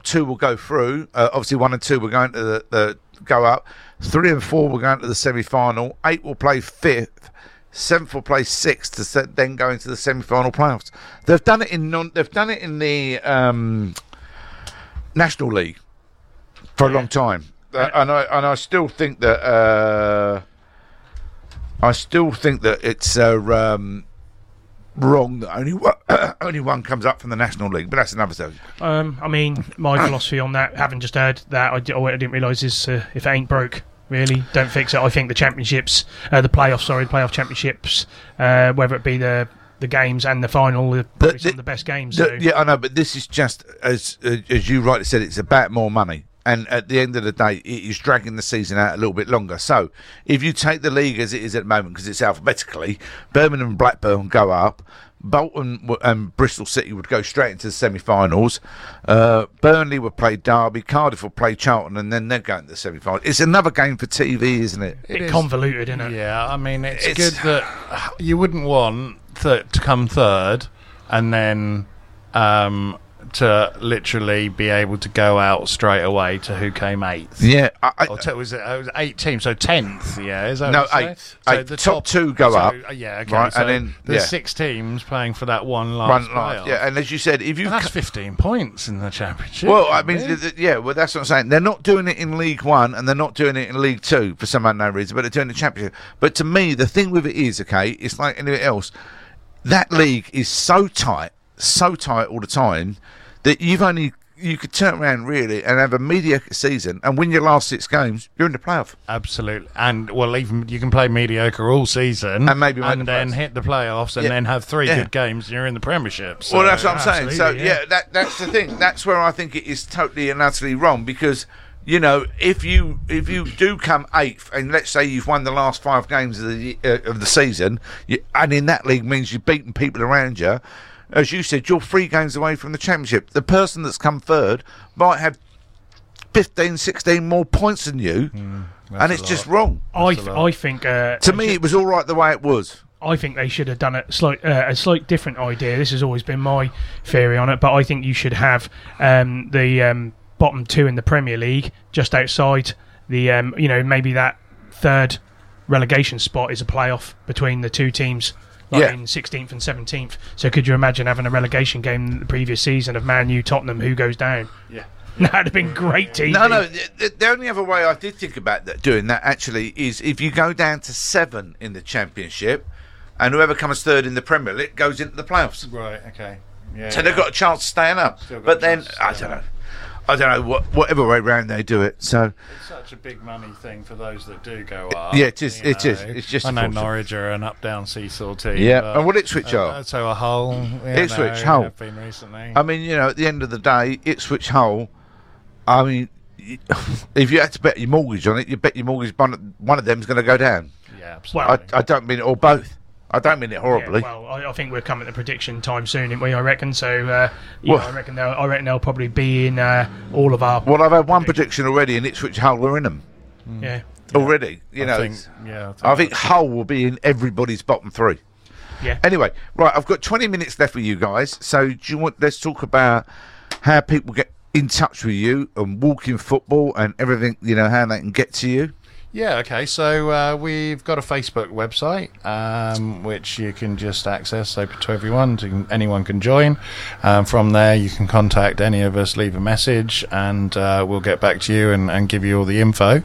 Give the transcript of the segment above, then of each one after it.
two will go through. Obviously, 1 and 2 will go into the go up. 3 and 4 will go into the semi-final. 8 will play 5th. 7th will play 6th to then go into the semi-final playoffs. They've done it in the National League for a long time, and I still think that it's wrong that only one comes up from the National League, but that's another subject. I mean, my philosophy on that, having just heard that, I didn't realise is if it ain't broke, really, don't fix it. I think the championships, the playoff championships, whether it be the games and the final, are probably some of the best games. Yeah, I know, but this is just, as you rightly said, it's about more money. And at the end of the day, it is dragging the season out a little bit longer. So if you take the league as it is at the moment, because it's alphabetically, Birmingham and Blackburn go up, Bolton and Bristol City would go straight into the semi-finals, Burnley would play Derby, Cardiff will play Charlton, and then they're going to the semi-finals. It's another game for TV, isn't it? It's convoluted, isn't it? Yeah, I mean, it's good that you wouldn't want to come third and then to literally be able to go out straight away to who came 8th. Yeah. It was 8 teams, so 10th, yeah. Is that no, what you 8th. say? So the top 2 go up. Yeah, okay. Right, so and then there's 6 teams playing for that one last playoff. Yeah, and as you said, if you... That's 15 points in the championship. Well, I mean, well, that's what I'm saying. They're not doing it in League One and they're not doing it in League Two for some unknown reason, but they're doing the championship. But to me, the thing with it is, okay, it's like anything else. That league is so tight all the time that you could turn around really and have a mediocre season and win your last 6 games, you're in the playoff. Absolutely. And well, even you can play mediocre all season and maybe then hit the playoffs and then have 3 good games and you're in the Premiership. So, well, that's what I'm saying. So that's the thing. That's where I think it is totally and utterly wrong, because you know, if you do come 8th and let's say you've won the last 5 games of the season, and in that league means you've beaten people around you, as you said, you're 3 games away from the championship. The person that's come third might have 15, 16 more points than you, and it's just wrong. I think... to me, it was all right the way it was. I think they should have done a slight different idea. This has always been my theory on it, but I think you should have the bottom 2 in the Premier League just outside the... maybe that 3rd relegation spot is a playoff between the 2 teams. In 16th and 17th. So could you imagine having a relegation game the previous season of Man U Tottenham, who goes down? Yeah. That would have been great TV. No, the only other way I did think about doing that actually is if you go down to 7 in the Championship and whoever comes 3rd in the Premier League goes into the playoffs. Right, okay. Yeah, so they've got a chance of staying up. But then, I don't know, whatever way round they do it. So it's such a big money thing for those that do go up. Yeah, it is. It is. It's just. I know Norwich are an up-down seesaw team. Yeah, and what Ipswich are? So a Hull. Ipswich Hull have been recently. I mean, at the end of the day, Ipswich Hull. I mean, if you had to bet your mortgage on it, you bet your mortgage one of them's going to go down. Yeah, absolutely. Well, I don't mean it, or both. I don't mean it horribly. Yeah, well, I think we're coming to prediction time soon, aren't we? I reckon. So, I reckon they'll probably be in all of our. Well, I've had one prediction already, and Ipswich Hull are in them. Yeah. Already, I think Hull will be in everybody's bottom 3. Yeah. Anyway, right, I've got 20 minutes left with you guys. So, let's talk about how people get in touch with you and Walking Football and everything. How they can get to you. Yeah, okay, so we've got a Facebook website, which you can just access open to everyone, anyone can join. From there you can contact any of us, leave a message, and we'll get back to you and give you all the info.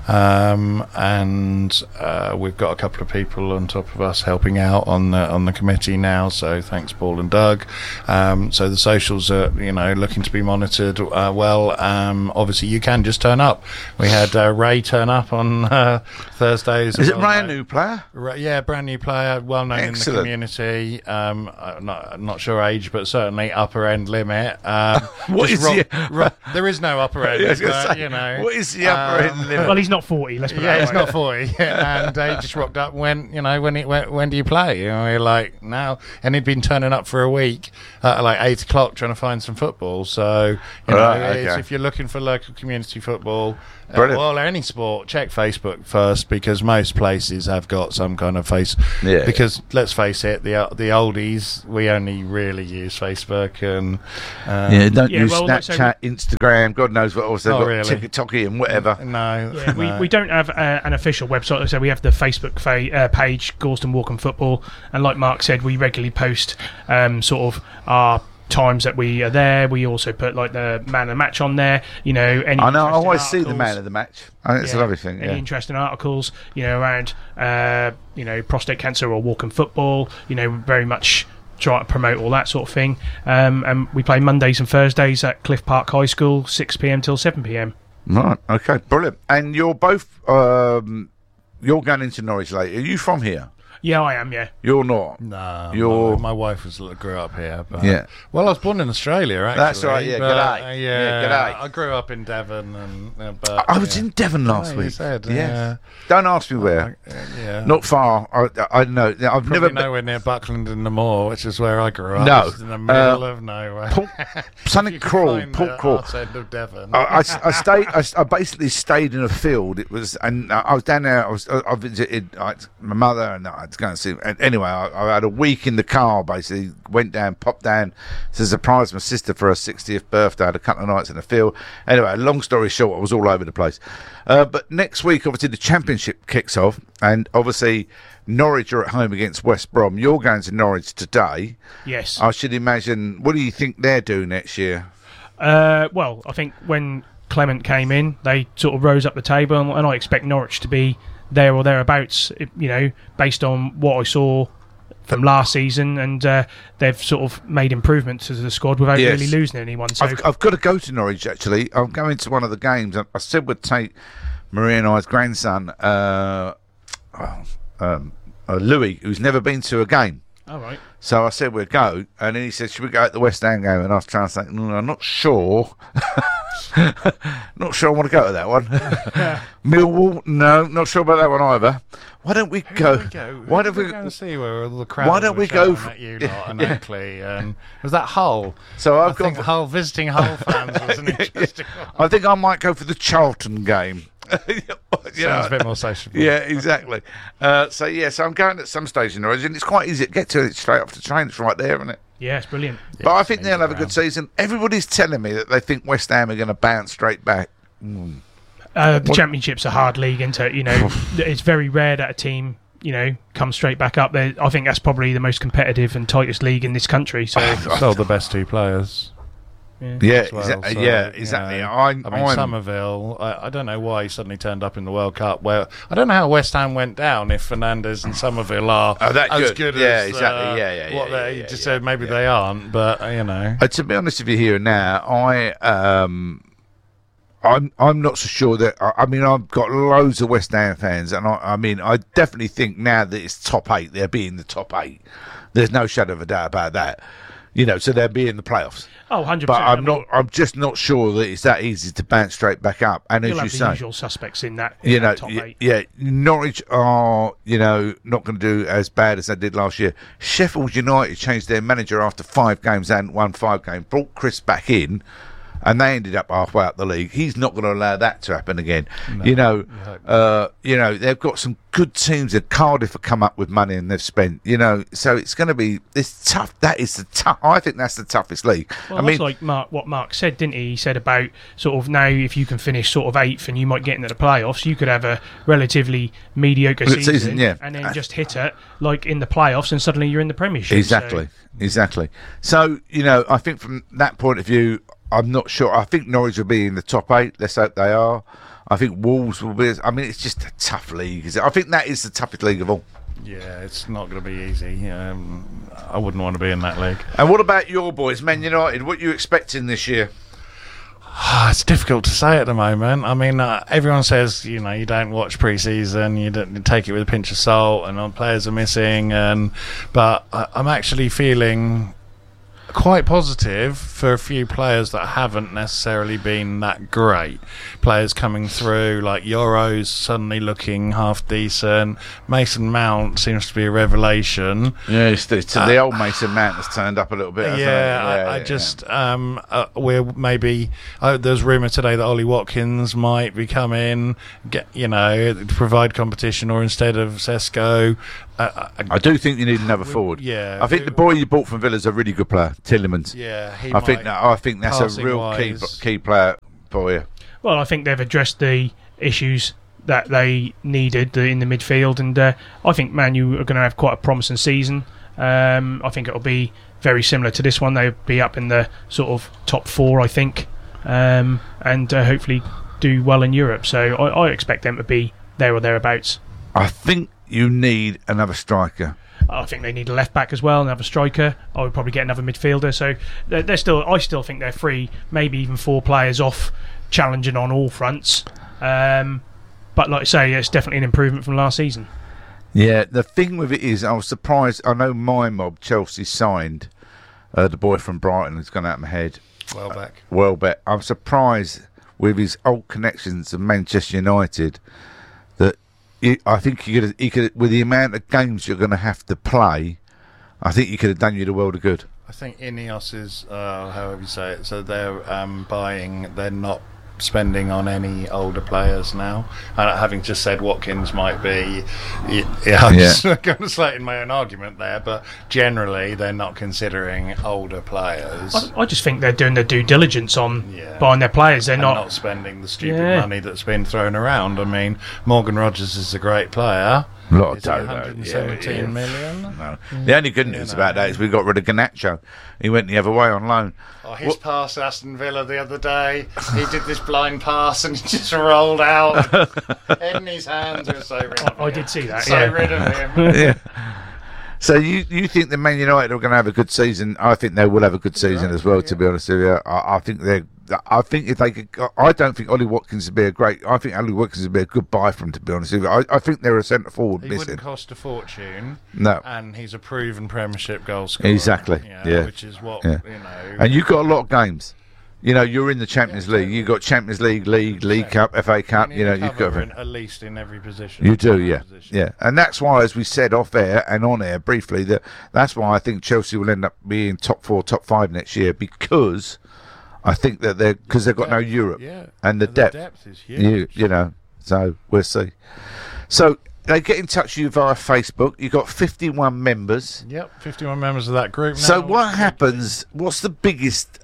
And we've got a couple of people on top of us helping out on the committee now, so thanks Paul and Doug. So the socials are, looking to be monitored well. Obviously you can just turn up. We had Ray turn up on Thursdays. Is it Ray a new player? Yeah, brand new player, well known in the community. Not sure age, but certainly upper end limit. What is there is no upper end. What is the upper end limit? Well, he's not 40. Let's put he's not 40. And he just rocked up. When do you play? We're like now, and he'd been turning up for a week at like 8 o'clock trying to find some football. So if you're looking for local community football. Or any sport, check Facebook first, because most places have got some kind of face. Yeah. Because let's face it, the oldies, we only really use Facebook and don't use like, Snapchat, Instagram, God knows what else they've got, really. TikTok and whatever. No, Yeah, no. we don't have an official website, so we have the Facebook page, Gorleston Walk and Football, and like Mark said, we regularly post sort of our times that we are there. We also put like the man of the match on there. You know, any I know. I interesting always see the articles. man of the match. I think it's a lovely thing. Any Yeah. interesting articles, you know, around prostate cancer or walking football. You know, very much try to promote all that sort of thing. And we play Mondays and Thursdays at Cliff Park High School, 6 p.m. till 7 p.m. Right. Okay. Brilliant. And you're both you're going into Norwich later. Are you from here? Yeah, I am. Yeah. You're not. No, my wife grew up here. But, Yeah. Well, I was born in Australia, actually. That's right, yeah, but, g'day. yeah, g'day. I grew up in Devon, and but I was in Devon last you week. said, yeah. Don't ask me where. yeah. Not far. I don't know. I've Probably never been. nowhere near Buckland in the Moor, which is where I grew up. No. Which is in the middle of nowhere. Something crawl. Port Crawl. End of Devon. I stayed. I basically stayed in a field. It was, and I was down there. I visited my mother, and I was going to see. And anyway, I had a week in the car. Basically, went down, popped down to surprise my sister for her 60th birthday. I had a couple of nights in the field. Anyway, long story short, I was all over the place. But next week, obviously, the championship kicks off, and obviously, Norwich are at home against West Brom. You're going to Norwich today. Yes. I should imagine. What do you think they're doing next year? Well, I think when Clement came in, they sort of rose up the table, and I expect Norwich to be there or thereabouts, you know, based on what I saw from last season, and they've sort of made improvements to the squad without really losing anyone. So I've got to go to Norwich, actually. I'm going to one of the games. I said we'd take Maria and I's grandson, Louis, who's never been to a game. all right. So I said we'd go, and then he said, should we go at the West Ham game? And I was trying to say, no, I'm not sure. Not sure I want to go to that one. Millwall, no, not sure about that one either. Why don't we go? Why don't we go and see where all the crowd? Why don't we go? At you lot and Oakley, and was that Hull? So I think Hull visiting Hull fans was an interesting one. I think I might go for the Charlton game. Sounds a bit more sociable. Yeah, exactly. So I'm going at some stage in Norwich, and it's quite easy to get to it straight off the train. It's right there, isn't it? Yeah, it's brilliant. But I think they'll have a good season. Everybody's telling me that they think West Ham are going to bounce straight back. The Championship's a hard league, isn't it? You know, it's very rare that a team, you know, comes straight back up there. I think that's probably the most competitive and tightest league in this country. So, Sold the best two players. Yeah, Well, exactly. so, Yeah, exactly. you know, I'm Somerville. I don't know why he suddenly turned up in the World Cup. Well, I don't know how West Ham went down if Fernandes and Somerville are that as good. good Yeah, as exactly. Yeah, what they yeah, just yeah, said. Maybe they aren't, but you know. To be honest with you here and now, I'm not so sure that. I mean, I've got loads of West Ham fans, and I mean, I definitely think now that it's top 8, they'll be in the top 8. There's no shadow of a doubt about that. You know, so they'll be in the playoffs. Oh, 100%. But I'm just not sure that it's that easy to bounce straight back up. And as you'll you have the say, usual suspects in that. Top 8. Yeah, Norwich are, you know, not going to do as bad as they did last year. Sheffield United changed their manager after 5 games and won 5 games, brought Chris back in, and they ended up halfway up the league. He's not going to allow that to happen again. No, you know, they've got some good teams. At Cardiff have come up with money and they've spent. You know, so it's going to be tough. That is the tough. I think that's the toughest league. Well, that's like what Mark said, didn't he? He said about sort of now if you can finish sort of 8th and you might get into the playoffs, you could have a relatively mediocre season, yeah, and then just hit it like in the playoffs, and suddenly you're in the Premiership. Exactly. So you know, I think from that point of view, I'm not sure. I think Norwich will be in the top 8. Let's hope they are. I think Wolves will be. I mean, it's just a tough league. I think that is the toughest league of all. Yeah, it's not going to be easy. I wouldn't want to be in that league. And what about your boys, Man United? What are you expecting this year? It's difficult to say at the moment. I mean, everyone says, you know, you don't watch pre-season, you don't take it with a pinch of salt, and players are missing. But I'm actually feeling quite positive for a few players that haven't necessarily been that great. Players coming through, like Euros suddenly looking half decent. Mason Mount seems to be a revelation. Yeah, it's the old Mason Mount has turned up a little bit. We're maybe. There's rumour today that Ollie Watkins might be coming, to provide competition, or instead of Sesko. I do think you need another forward. Yeah, I think the boy you bought from Villa's a really good player, Tillemans. Yeah, I think that's a real key player for you. Well, I think they've addressed the issues that they needed in the midfield, and I think Man U are going to have quite a promising season. I think it'll be very similar to this one. They'll be up in the sort of top 4, I think, and hopefully do well in Europe. So I expect them to be there or thereabouts. I think you need another striker. I think they need a left back as well, another striker. I would probably get another midfielder. So I still think they're 3, maybe even 4 players off challenging on all fronts. But like I say, it's definitely an improvement from last season. Yeah, the thing with it is, I was surprised. I know my mob, Chelsea, signed the boy from Brighton who's gone out of my head. Welbeck. I'm surprised with his old connections to Manchester United that I think he could, with the amount of games you're going to have to play, I think he could have done you the world of good. I think Ineos is, however you say it, so they're they're not spending on any older players now. And having just said Watkins might be, I'm just going to slate in my own argument there, but generally they're not considering older players. I just think they're doing their due diligence on buying their players. They're not spending the stupid money that's been thrown around. I mean, Morgan Rogers is a great player. A lot of dough, 117 million. No. The only good news about that is we got rid of Garnacho. He went the other way on loan. His pass to Aston Villa the other day, he did this blind pass and he just rolled out. Head in his hands. It was so rid of him. I did see that. Rid of him. So you think that Man United are going to have a good season? I think they will have a good season as well. To be honest with you, I think they're. I think if they could, I don't think Ollie Watkins would be a great. I think Ollie Watkins would be a good buy for him. To be honest with you, I think they're a centre forward missing. He wouldn't cost a fortune. No, and he's a proven Premiership goal scorer. Exactly. Which is what you know. And you've got a lot of games. You know, you're in the Champions League. You've got Champions League, League Cup, FA Cup. You know, you've got at least in every position. You do, yeah. And that's why, as we said off air and on air briefly, that's why I think Chelsea will end up being top 4, top 5 next year, because I think that they've got no Europe, and the depth is huge. You know, so we'll see. So they get in touch with you via Facebook. You've got 51 members. Yep, 51 members of that group now. So what happens? What's the biggest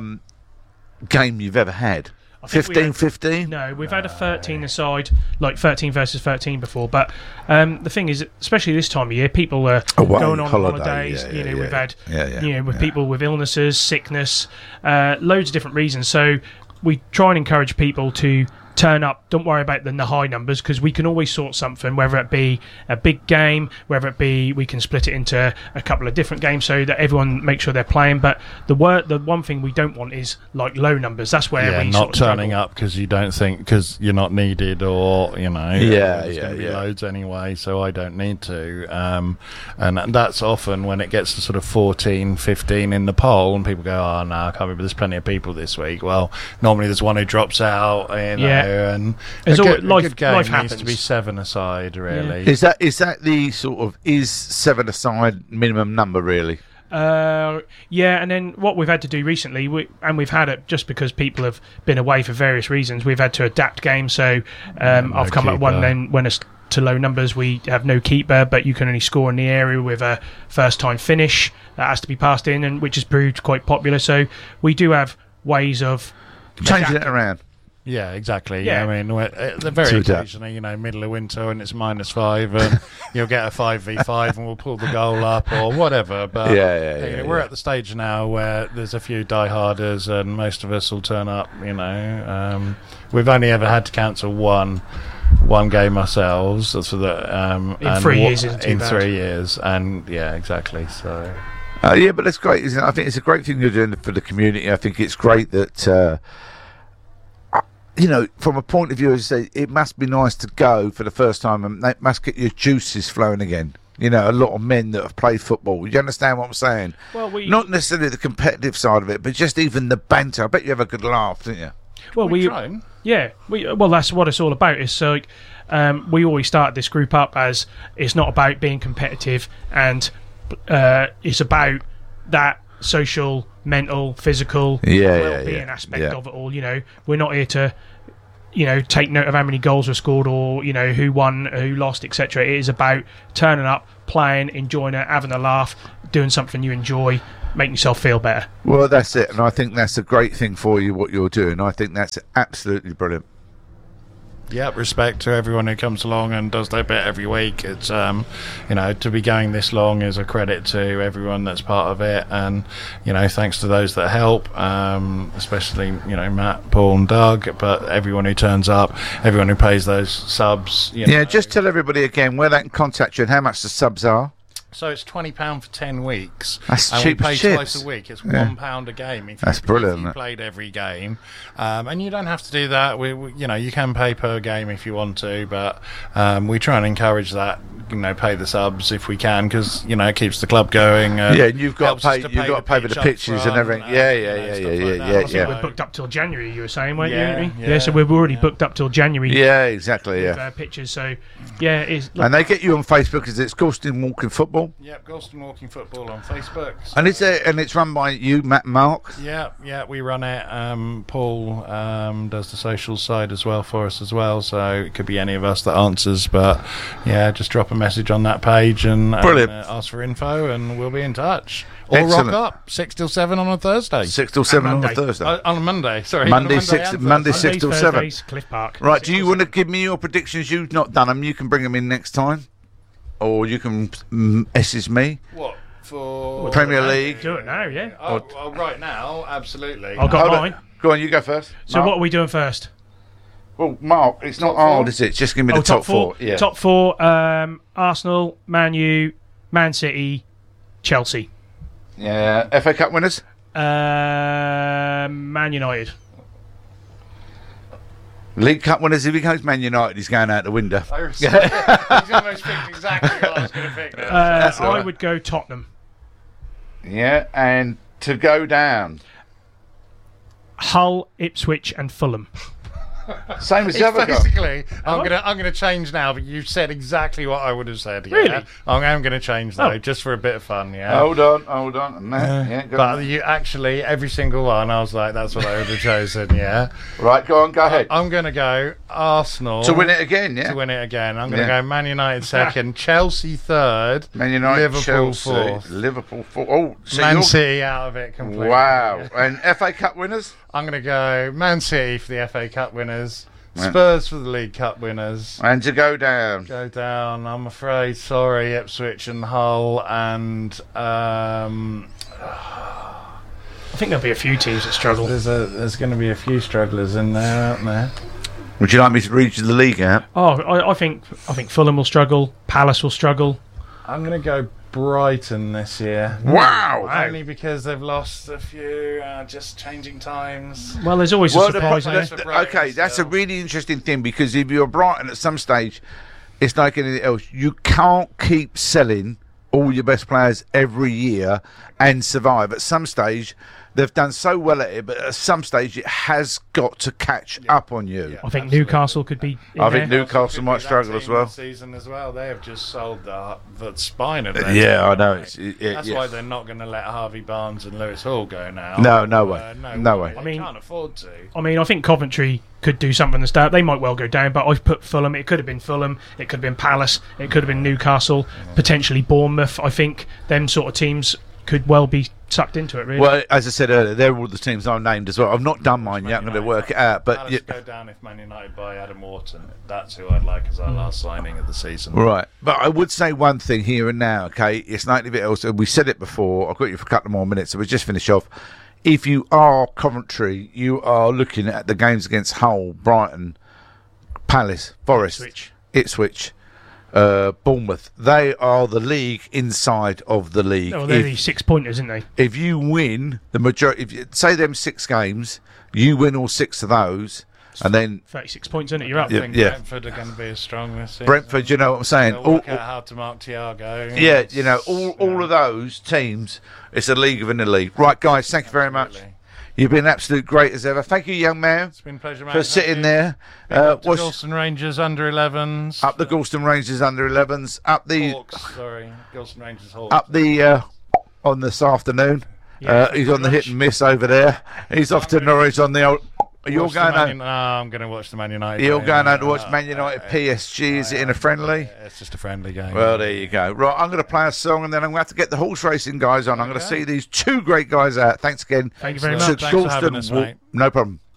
game you've ever had? 15-15? No, we've had a 13-a-side, like 13 versus 13 before. But the thing is, especially this time of year, people are going on holidays. We've had, with people with illnesses, sickness, loads of different reasons. So we try and encourage people to turn up. Don't worry about the high numbers, because we can always sort something, whether it be a big game, whether it be we can split it into a couple of different games so that everyone makes sure they're playing. But the one thing we don't want is like low numbers. That's where we not turning up because you don't think, because you're not needed, or there's going to be loads anyway, so I don't need to. And that's often when it gets to sort of 14, 15 in the poll, and people go, "Oh no, I can't remember. There's plenty of people this week." Well, normally there's one who drops out. And a good game life needs to be 7-a-side, really. Is that the sort of 7-a-side minimum number, really? And then what we've had to do recently, we've had it just because people have been away for various reasons, we've had to adapt games. So I've come up with one, then when it's to low numbers, we have no keeper, but you can only score in the area with a first-time finish that has to be passed in, and which has proved quite popular. So we do have ways of changing it around. Yeah, exactly. Yeah. I mean, very occasionally, middle of winter and it's -5, and you'll get a 5v5 and we'll pull the goal up or whatever. But we're at the stage now where there's a few dieharders, and most of us will turn up. We've only ever had to cancel one game ourselves. That's for the in 3 years. In 3 years, and exactly. So. But that's great, isn't it? I think it's a great thing you're doing for the community. I think it's great that. From a point of view, as I say, it must be nice to go for the first time, and that must get your juices flowing again. You know, a lot of men that have played football. You understand what I'm saying? Well, not necessarily the competitive side of it, but just even the banter. I bet you have a good laugh, don't you? Well, well, that's what it's all about. It's like we always start this group up as it's not about being competitive, and it's about that social, mental, physical well-being aspect of it all. You know, we're not here to, you know, take note of how many goals were scored or, you know, who won, who lost, etc. It is about turning up, playing, enjoying it, having a laugh, doing something you enjoy, making yourself feel better. Well, that's it, and I think that's a great thing for you, what you're doing. I think that's absolutely brilliant. Yeah, respect to everyone who comes along and does their bit every week. It's you know, to be going this long is a credit to everyone that's part of it, and you know, thanks to those that help, especially, you know, Matt, Paul and Doug, but everyone who turns up, everyone who pays those subs. You know. Just tell everybody again where they can contact you and how much the subs are. So it's £20 for 10 weeks. That's and cheap we pay as chips. twice a week. It's £1 a game. That's brilliant. If you played every game, and you don't have to do that. We, you know, you can pay per game if you want to, but we try and encourage that. You know, pay the subs if we can, because you know, it keeps the club going. And you've got to pay. You've got to pay for the pitches and everything. Yeah. We're booked up till January. You were saying, weren't you? Yeah. So we've already booked up till January. Yeah, exactly. With, pitches. So yeah, and they get you on Facebook because it's Gorleston Walking Football. Yep, Gorleston Walking Football on Facebook. So. And it's run by you, Matt and Mark. Yeah, we run it. Paul does the social side as well for us as well, so it could be any of us that answers. But yeah, just drop a message on that page and ask for info, and we'll be in touch. Or Excellent. rock up 6 till 7 on a Thursday. 6 till 7 on a Thursday. On a Monday, sorry. Monday 6 till 7. Cliff Park. Right, do you want to give me your predictions? You've not done them. You can bring them in next time. Or you can message me. What? For Premier League? Do it now, yeah. Oh, right now, absolutely. I've got mine. Go on, you go first. So Mark. what are we doing first? Well, Mark, it's not hard, is it? Just give me the top four. Yeah. Top four, Arsenal, Man U, Man City, Chelsea. Yeah. FA Cup winners? Man United. League Cup winners, if he goes Man United, he's going out the window. He's almost picked exactly what I was going to pick now. I would go Tottenham. Yeah, and to go down. Hull, Ipswich and Fulham. Same as the other guy. Basically, I'm gonna change now, but you've said exactly what I would have said. Yeah? Really? I'm gonna change though, just for a bit of fun. Yeah. Hold on. Go but on. you actually, every single one, I was like, that's what I would have chosen. Yeah. Right, go ahead. I'm gonna go Arsenal To win it again, yeah. To win it again, I'm gonna go Man United second, Chelsea third, Man United, Liverpool Chelsea, fourth, Liverpool fourth. Oh, so Man City out of it completely. Wow. And FA Cup winners? I'm gonna go Man City for the FA Cup winners. Spurs for the League Cup winners. And to go down. I'm afraid. Sorry, Ipswich and Hull, and I think there'll be a few teams that struggle. There's going to be a few strugglers in there, aren't there? Would you like me to read you the league out? I think Fulham will struggle. Palace will struggle. I'm going to go Brighton this year. Wow! Only because they've lost a few, just changing times. Well, there's always a surprise in it. Okay, that's a really interesting thing, because if you're Brighton at some stage, it's like anything else. You can't keep selling all your best players every year and survive. At some stage, they've done so well at it, but at some stage it has got to catch up on you. I think Newcastle could be in I there. think Newcastle might struggle as well. This season as well. They have just sold the spine of their Yeah, I know. That's why they're not going to let Harvey Barnes and Lewis Hall go now. No way. No way. They can't afford to. I think Coventry could do something to start. They might well go down, but I've put Fulham. It could have been Fulham. It could have been Palace. It could have been Newcastle. Potentially Bournemouth. I think them sort of teams could well be sucked into it, really. Well, as I said earlier, they're all the teams I've named as well. I've not done mine yet. I'm going to work it out. But Palace go down if Man United buy Adam Wharton. That's who I'd like as our last signing of the season. Right. But I would say one thing here and now, okay? It's slightly a bit else. We said it before. I've got you for a couple more minutes, so we'll just finish off. If you are Coventry, you are looking at the games against Hull, Brighton, Palace, Forest, Ipswich, Bournemouth. They are the league inside of the league. Well, they're these 6 pointers, aren't they? If you win the majority, if you say them 6 games, you win all 6 of those, And then 36 points, isn't it? You're up. I think Yeah. Brentford are going to be as strong this season. Brentford, you know what I'm saying? They'll work out how to mark Thiago. Yeah, you know, all of those teams, it's a league within a league. Right, guys, thank you very much. Absolutely. You've been absolute great as ever. Thank you, young man, It's been a pleasure, mate. for sitting there. Up the What's Galston Rangers under 11s. up the Galston Rangers under 11s, up the Hawks, sorry. Galston Rangers Hawks. up the on this afternoon. Yeah, He's on the hit and miss over there. He's off to Norwich on the old. You're Watch the going Man out. Uni- No, I'm going to watch the Man United. You're game. going out to watch Man United PSG. Is it in a friendly? Yeah, it's just a friendly game. Well, there you go. Right, I'm going to play a song and then I'm going to have to get the horse racing guys on. I'm going to see these two great guys out. Thanks again. Thank you very So much. Thanks for having Galston us, will- mate. No problem.